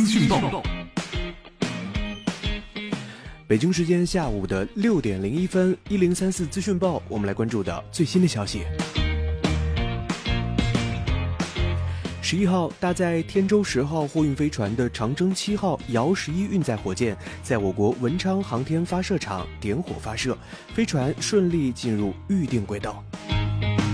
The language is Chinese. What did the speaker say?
讯报。 北京时间下午的6点01分，1034资讯报，我们来关注的最新的消息。11号，搭载天舟10号货运飞船的长征7号遥11运载火箭在我国文昌航天发射场点火发射，飞船顺利进入预定轨道。